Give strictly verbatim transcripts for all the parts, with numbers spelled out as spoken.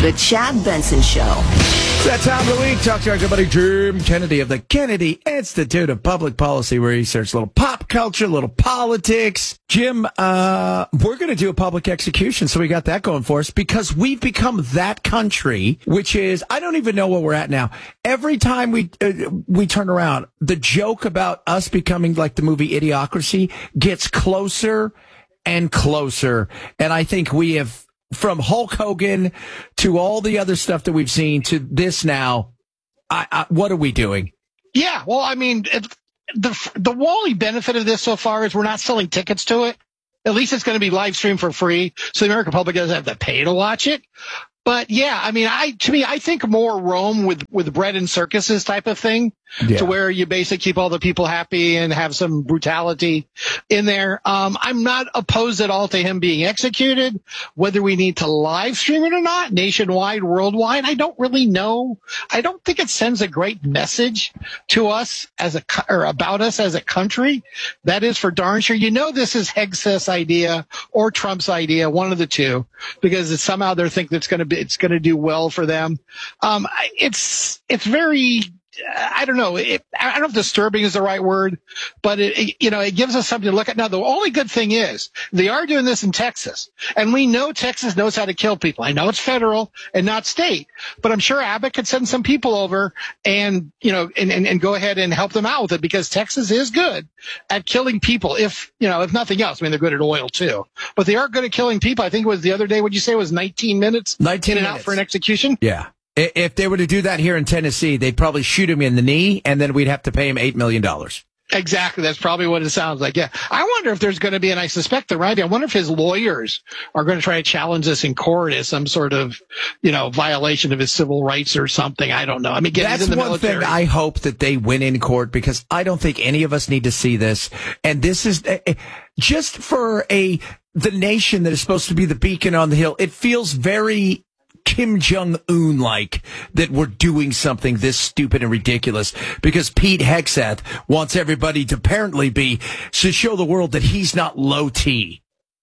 The Chad Benson Show. It's that time of the week. Talk to our good buddy Jim Kennedy of the Kennedy Institute of Public Policy Research. A little pop culture, a little politics. Jim, uh, we're going to do a public execution, so we got that going for us because we've become that country, which is, I don't even know where we're at now. Every time we uh, we turn around, the joke about us becoming like the movie Idiocracy gets closer and closer. And I think we have, from Hulk Hogan to all the other stuff that we've seen to this now, I, I, what are we doing? Yeah, well, I mean, it, the the only benefit of this so far is we're not selling tickets to it. At least it's going to be live streamed for free, so the American public doesn't have to pay to watch it. But yeah, I mean, I to me, I think more Rome with with bread and circuses type of thing, yeah. To where you basically keep all the people happy and have some brutality in there. Um, I'm not opposed at all to him being executed. Whether we need to live stream it or not, nationwide, worldwide, I don't really know. I don't think it sends a great message to us as a or about us as a country. That is for darn sure. You know, this is Hegseth's idea or Trump's idea, one of the two, because it's somehow they're thinking it's going to be. It's going to do well for them. Um, it's, it's very, I don't know. It, I don't know if disturbing is the right word, but it, it, you know, it gives us something to look at. Now, the only good thing is they are doing this in Texas, and we know Texas knows how to kill people. I know it's federal and not state, but I'm sure Abbott could send some people over and, you know, and, and, and go ahead and help them out with it because Texas is good at killing people. If, you know, if nothing else, I mean, they're good at oil too, but they are good at killing people. I think it was the other day, what'd you say it was nineteen minutes? nineteen in and minutes. Out for an execution? Yeah. If they were to do that here in Tennessee, they'd probably shoot him in the knee, and then we'd have to pay him eight million dollars. Exactly. That's probably what it sounds like. Yeah. I wonder if there's going to be, and I suspect they're right. I wonder if his lawyers are going to try to challenge this in court as some sort of, you know, violation of his civil rights or something. I don't know. I mean, again, that's he's in the one military. thing I hope that they win in court because I don't think any of us need to see this. And this is uh, just for a the nation that is supposed to be the beacon on the hill. It feels very Kim Jong-un like that we're doing something this stupid and ridiculous because Pete Hegseth wants everybody to apparently be to show the world that he's not low T.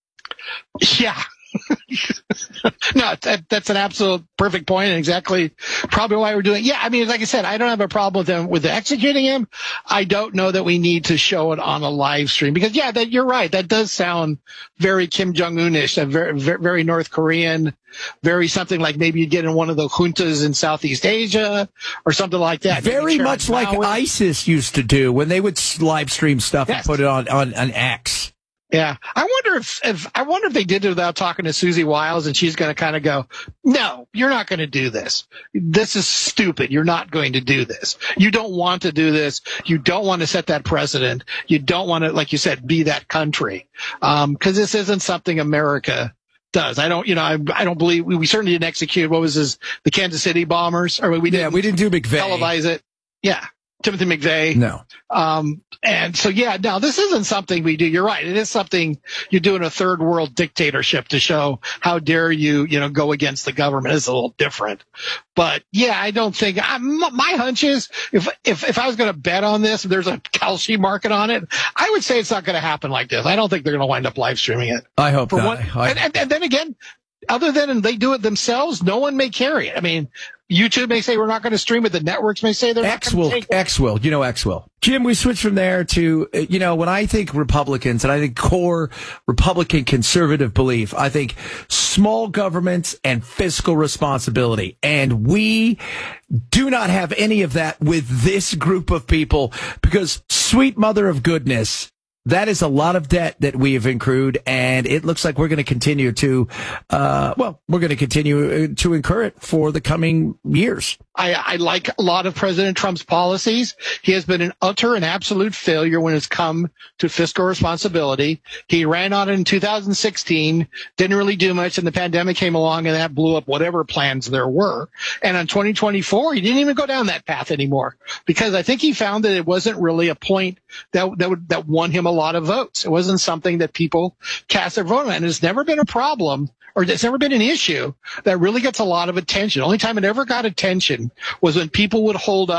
Yeah. No, that, that's an absolute perfect point and exactly probably why we're doing it. Yeah, I mean, like I said, I don't have a problem with them with executing him. I don't know that we need to show it on a live stream because, yeah, that you're right. That does sound very Kim Jong-un-ish, very, very North Korean, very something like maybe you get in one of the juntas in Southeast Asia or something like that. Very much like ISIS used to do when they would live stream stuff yes. and put it on, on an X. Yeah. I wonder if, if, I wonder if they did it without talking to Susie Wiles and she's going to kind of go, no, you're not going to do this. This is stupid. You're not going to do this. You don't want to do this. You don't want to set that precedent. You don't want to, like you said, be that country. Um, cause this isn't something America does. I don't, you know, I, I don't believe we, we certainly didn't execute what was this, the Kansas City bombers or we didn't, yeah, we didn't do McVeigh. Televise it. Yeah. Timothy McVeigh. No. Um, and so, yeah, now this isn't something we do. You're right. It is something you do in a third world dictatorship to show how dare you, you know, go against the government. It's a little different. But yeah, I don't think I, my hunch is if, if, if I was going to bet on this, if there's a Kalshi market on it, I would say it's not going to happen like this. I don't think they're going to wind up live streaming it. I hope For not. One, I, and, and, and then again, other than they do it themselves, no one may carry it. I mean, YouTube may say we're not going to stream it. The networks may say they're X not will, going to take it. X will. You know X will. Jim, we switch from there to, you know, when I think Republicans and I think core Republican conservative belief, I think small governments and fiscal responsibility. And we do not have any of that with this group of people because sweet mother of goodness, that is a lot of debt that we have accrued, and it looks like we're going to continue to, uh, well, we're going to continue to incur it for the coming years. I, I like a lot of President Trump's policies. He has been an utter and absolute failure when it's come to fiscal responsibility. He ran on it in two thousand sixteen, didn't really do much, and the pandemic came along, and that blew up whatever plans there were. And in twenty twenty-four, he didn't even go down that path anymore because I think he found that it wasn't really a point that that, would, that won him a lot of votes. It wasn't something that people cast their vote on, and it's never been a problem. Or it's never been an issue that really gets a lot of attention. The only time it ever got attention was when people would hold up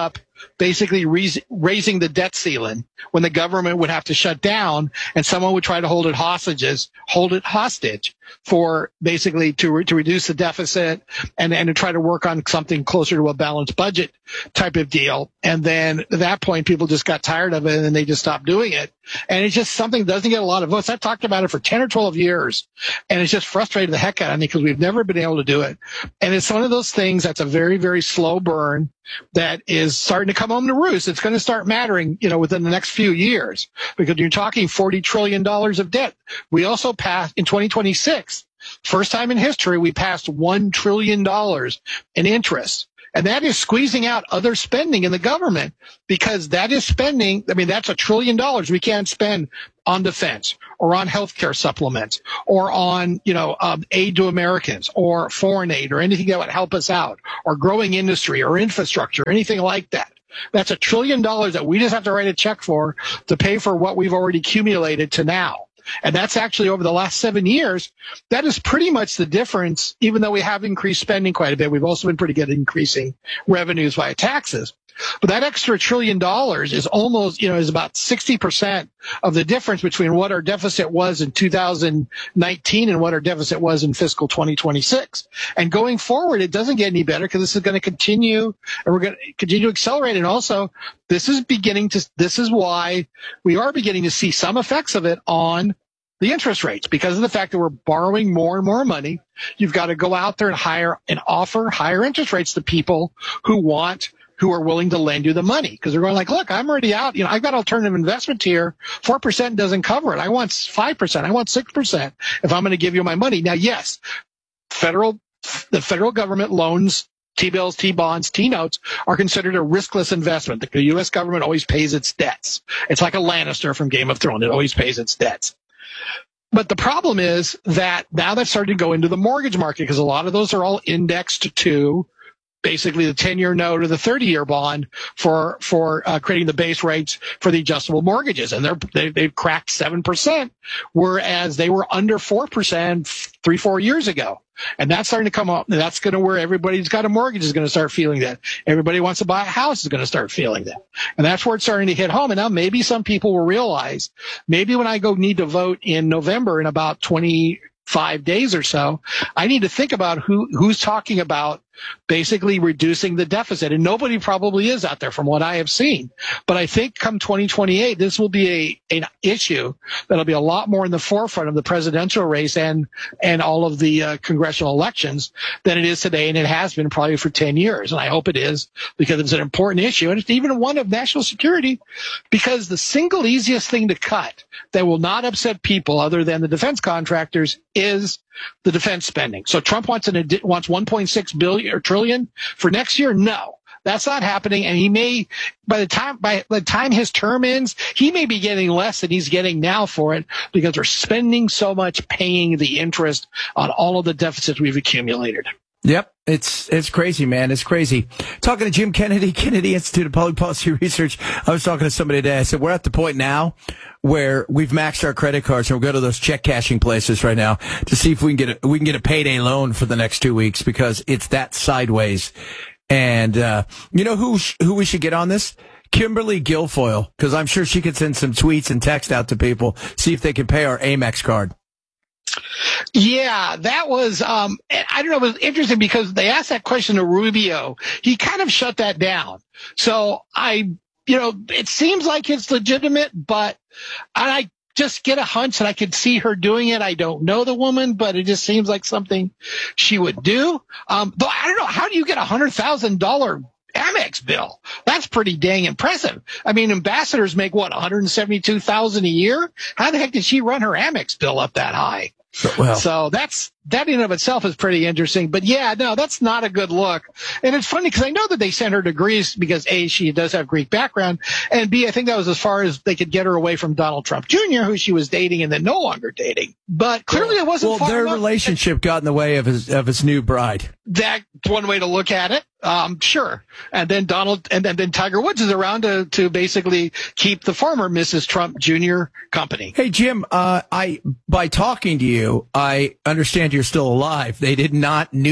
basically raise, raising the debt ceiling when the government would have to shut down and someone would try to hold it hostages, hold it hostage for basically to re, to reduce the deficit and, and to try to work on something closer to a balanced budget type of deal. And then at that point, people just got tired of it and they just stopped doing it. And it's just something that doesn't get a lot of votes. I've talked about it for ten or twelve years, and it's just frustrated the heck out of me because we've never been able to do it. And it's one of those things that's a very, very slow burn that is starting to come home to roost. It's going to start mattering, you know, within the next few years, because you're talking forty trillion dollars of debt. We also passed in twenty twenty-six, first time in history, we passed one trillion dollars in interest. And that is squeezing out other spending in the government, because that is spending. I mean, that's a trillion dollars we can't spend on defense or on healthcare supplements or on, you know, um, aid to Americans or foreign aid or anything that would help us out or growing industry or infrastructure or anything like that. That's a trillion dollars that we just have to write a check for to pay for what we've already accumulated to now. And that's actually over the last seven years. That is pretty much the difference, even though we have increased spending quite a bit. We've also been pretty good at increasing revenues via taxes. But that extra trillion dollars is almost, you know, is about sixty percent of the difference between what our deficit was in two thousand nineteen and what our deficit was in fiscal twenty twenty-six. And going forward, it doesn't get any better because this is going to continue, and we're going to continue to accelerate. And also, this is beginning to, this is why we are beginning to see some effects of it on the interest rates, because of the fact that we're borrowing more and more money. You've got to go out there and hire and offer higher interest rates to people who want who are willing to lend you the money, because they're going like, look, I'm already out. You know, I've got alternative investment here. four percent doesn't cover it. I want five percent. I want six percent if I'm going to give you my money. Now, yes, federal, the federal government loans, T-bills, T-bonds, T-notes are considered a riskless investment. The U S government always pays its debts. It's like a Lannister from Game of Thrones. It always pays its debts. But the problem is that now that's starting to go into the mortgage market, because a lot of those are all indexed to basically the ten-year note or the thirty-year bond for for uh, creating the base rates for the adjustable mortgages, and they're they, they've cracked seven percent, whereas they were under four percent three four years ago. And that's starting to come up. And that's going to where everybody's got a mortgage is going to start feeling that. Everybody wants to buy a house is going to start feeling that. And that's where it's starting to hit home. And now maybe some people will realize, maybe when I go need to vote in November in about twenty-five days or so, I need to think about who who's talking about basically reducing the deficit. And nobody probably is out there from what I have seen. But I think come twenty twenty-eight, this will be a an issue that'll be a lot more in the forefront of the presidential race and and all of the uh, congressional elections than it is today. And it has been probably for ten years. And I hope it is, because it's an important issue. And it's even one of national security, because the single easiest thing to cut that will not upset people other than the defense contractors is the defense spending. So Trump wants an wants one point six billion or trillion for next year. No, that's not happening. And he may, by the time by the time his term ends, he may be getting less than he's getting now for it, because we're spending so much paying the interest on all of the deficits we've accumulated. Yep. It's, it's crazy, man. It's crazy. Talking to Jim Kennedy, Kennedy Institute of Public Policy Research. I was talking to somebody today. I said, we're at the point now where we've maxed our credit cards, and we'll go to those check cashing places right now to see if we can get a, we can get a payday loan for the next two weeks, because it's that sideways. And, uh, you know who, sh- who we should get on this? Kimberly Guilfoyle, because I'm sure she could send some tweets and text out to people, see if they can pay our Amex card. Yeah, that was, um, I don't know, it was interesting because they asked that question to Rubio. He kind of shut that down. So I, you know, it seems like it's legitimate, but I just get a hunch that I could see her doing it. I don't know the woman, but it just seems like something she would do. Um, though I don't know, how do you get a hundred thousand dollar Amex bill? That's pretty dang impressive. I mean, ambassadors make what, one hundred seventy-two thousand a year? How the heck did she run her Amex bill up that high? Well, so that's, that in and of itself is pretty interesting. But yeah, no, that's not a good look. And it's funny because I know that they sent her to Greece because A, she does have Greek background, and B, I think that was as far as they could get her away from Donald Trump Junior, who she was dating and then no longer dating. But clearly it wasn't well, far their enough. relationship got in the way of his, of his new bride. That's one way to look at it. Um, sure. And then Donald, and then, then Tiger Woods is around to, to basically keep the former Missus Trump Junior company. Hey, Jim, uh, I, by talking to you, I understand you're still alive. They did not nuke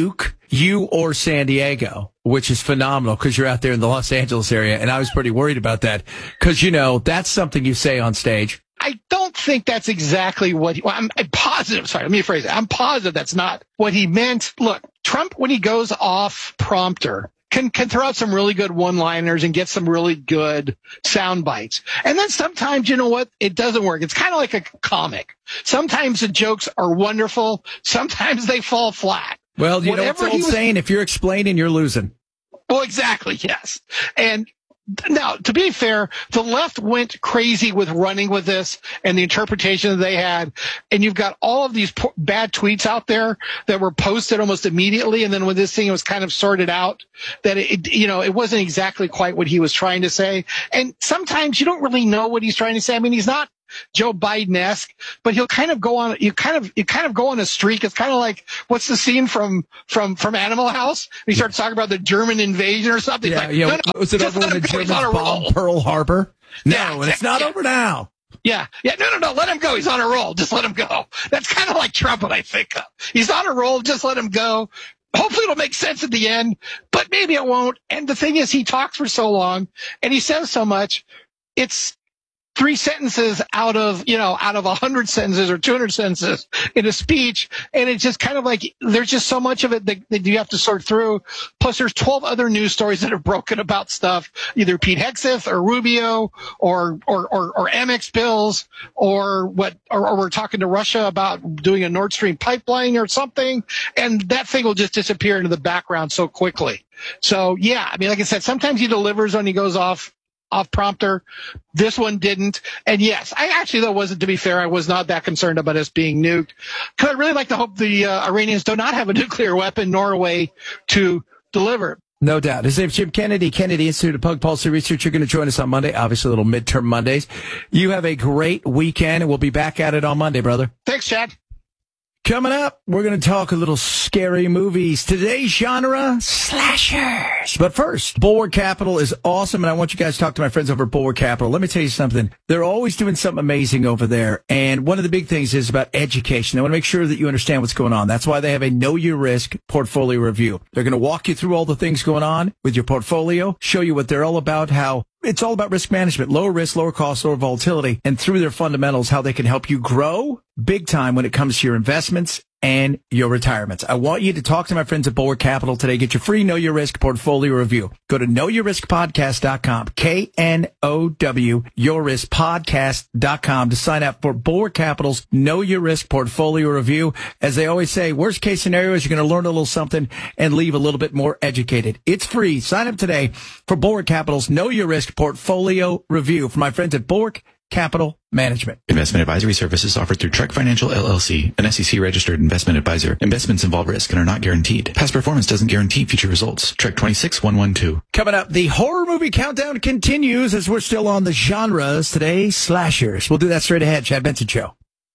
you or San Diego, which is phenomenal because you're out there in the Los Angeles area. And I was pretty worried about that because, you know, that's something you say on stage. I don't think that's exactly what he, well, I'm, I'm positive. Sorry, let me rephrase it. I'm positive that's not what he meant. Look, Trump, when he goes off prompter, can, can throw out some really good one-liners and get some really good sound bites. And then sometimes, you know what? It doesn't work. It's kind of like a comic. Sometimes the jokes are wonderful. Sometimes they fall flat. Well, you Whatever know what's the old was, saying? If you're explaining, you're losing. Well, exactly. Yes. And now, to be fair, the left went crazy with running with this and the interpretation that they had. And you've got all of these po- bad tweets out there that were posted almost immediately. And then when this thing was kind of sorted out, that it, you know, it wasn't exactly quite what he was trying to say. And sometimes you don't really know what he's trying to say. I mean, he's not Joe Biden-esque, but he'll kind of go on, you kind of, you kind of go on a streak. It's kind of like, what's the scene from, from, from Animal House? He starts talking about the German invasion or something. Yeah, like, yeah. no, no, Was it over when the Germans bombed Pearl Harbor? No, yeah, and it's not yeah. over now. Yeah, yeah, no, no, no, let him go. He's on a roll. Just let him go. That's kind of like Trump when I think of. He's on a roll. Just let him go. Hopefully it'll make sense at the end, but maybe it won't. And the thing is, he talks for so long and he says so much. It's three sentences out of, you know, out of a hundred sentences or two hundred sentences in a speech. And it's just kind of like, there's just so much of it that, that you have to sort through. Plus there's twelve other news stories that are broken about stuff, either Pete Hegseth or Rubio or, or, or, or Amex bills or what, or, or we're talking to Russia about doing a Nord Stream pipeline or something. And that thing will just disappear into the background so quickly. So yeah, I mean, like I said, sometimes he delivers when he goes off off prompter. This one didn't. And yes, I actually, though, wasn't, to be fair, I was not that concerned about us being nuked. Because I really like to hope the uh, Iranians do not have a nuclear weapon nor a way to deliver. No doubt. His name's Jim Kennedy, Kennedy Institute of Public Policy Research. You're going to join us on Monday. Obviously, a little midterm Mondays. You have a great weekend, and we'll be back at it on Monday, brother. Thanks, Chad. Coming up, we're going to talk a little scary movies. Today's genre, slashers. But first, Bulwark Capital is awesome, and I want you guys to talk to my friends over at Bulwark Capital. Let me tell you something. They're always doing something amazing over there, and one of the big things is about education. They want to make sure that you understand what's going on. That's why they have a Know Your Risk portfolio review. They're going to walk you through all the things going on with your portfolio, show you what they're all about, how it's all about risk management, lower risk, lower cost, lower volatility, and through their fundamentals, how they can help you grow big time when it comes to your investments and your retirements. I want you to talk to my friends at Bulwark Capital today. Get your free Know Your Risk portfolio review. Go to know your risk podcast dot com, K N O W, your risk podcast dot com to sign up for Bulwark Capital's Know Your Risk portfolio review. As they always say, worst case scenario is you're going to learn a little something and leave a little bit more educated. It's free. Sign up today for Bulwark Capital's Know Your Risk portfolio review from my friends at Bulwark Capital Management. Investment advisory services offered through Trek Financial L L C, an S E C-registered investment advisor. Investments involve risk and are not guaranteed. Past performance doesn't guarantee future results. Trek twenty-six one one two. Coming up, the horror movie countdown continues as we're still on the genres today, slashers. We'll do that straight ahead. Chad Benson Show.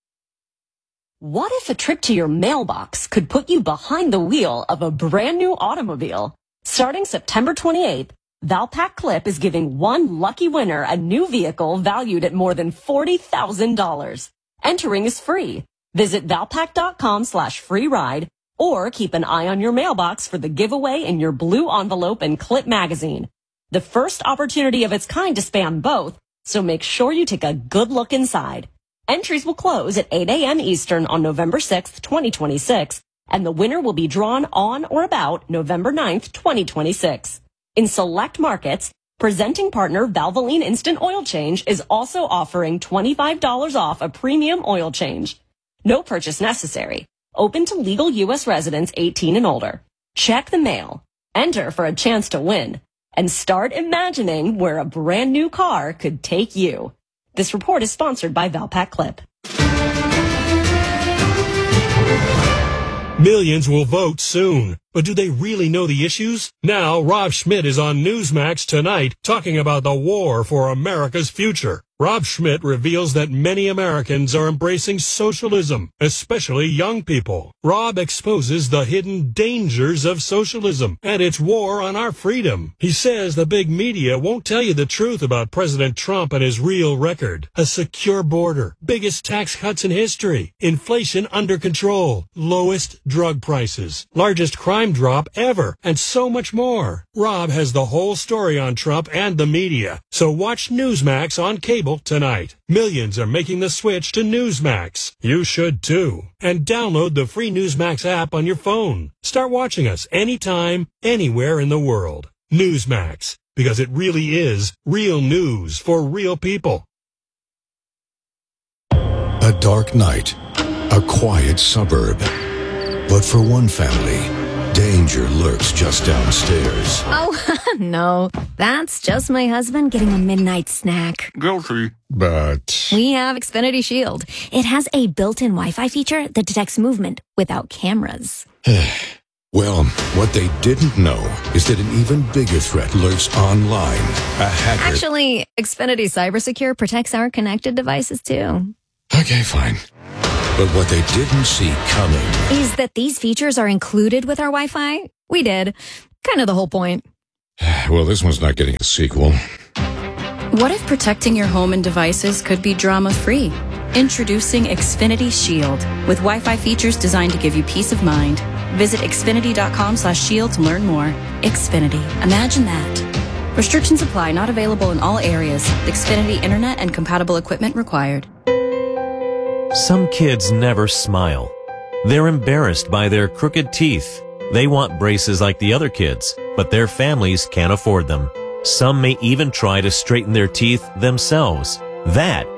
What if a trip to your mailbox could put you behind the wheel of a brand new automobile? Starting September twenty-eighth, Valpak Clip is giving one lucky winner a new vehicle valued at more than forty thousand dollars. Entering is free. Visit valpak.com slash free ride or keep an eye on your mailbox for the giveaway in your blue envelope and Clip magazine. The first opportunity of its kind to span both, so make sure you take a good look inside. Entries will close at eight a.m. Eastern on November sixth, twenty twenty-six, and the winner will be drawn on or about November ninth, twenty twenty-six. In select markets, presenting partner Valvoline Instant Oil Change is also offering twenty-five dollars off a premium oil change. No purchase necessary. Open to legal U S residents eighteen and older. Check the mail. Enter for a chance to win. And start imagining where a brand new car could take you. This report is sponsored by Valpak Clip. Millions will vote soon. But do they really know the issues? Now, Rob Schmidt is on Newsmax tonight talking about the war for America's future. Rob Schmidt reveals that many Americans are embracing socialism, especially young people. Rob exposes the hidden dangers of socialism and its war on our freedom. He says the big media won't tell you the truth about President Trump and his real record. A secure border, biggest tax cuts in history, inflation under control, lowest drug prices, largest crime crime drop ever, and so much more. Rob has the whole story on Trump and the media, so watch Newsmax on cable tonight. Millions are making the switch to Newsmax. You should too. And download the free Newsmax app on your phone. Start watching us anytime, anywhere in the world. Newsmax, because it really is real news for real people. A dark night, a quiet suburb. But for one family, danger lurks just downstairs. Oh, no. That's just my husband getting a midnight snack. Guilty. But We have Xfinity Shield. It has a built-in Wi-Fi feature that detects movement without cameras. well, what they didn't know is that an even bigger threat lurks online. A hacker. Actually, Xfinity CyberSecure protects our connected devices, too. Okay, fine. But what they didn't see coming Is that these features are included with our Wi-Fi? We did. Kind of the whole point. Well, this one's not getting a sequel. What if protecting your home and devices could be drama-free? Introducing Xfinity Shield, with Wi-Fi features designed to give you peace of mind. Visit xfinity.com slash shield to learn more. Xfinity. Imagine that. Restrictions apply. Not available in all areas. Xfinity Internet and compatible equipment required. Some kids never smile. They're embarrassed by their crooked teeth. They want braces like the other kids, but their families can't afford them. Some may even try to straighten their teeth themselves. That